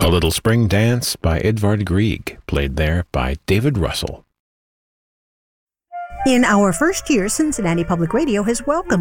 A Little Spring Dance by Edvard Grieg, played there by David Russell. In our first year, Cincinnati Public Radio has welcomed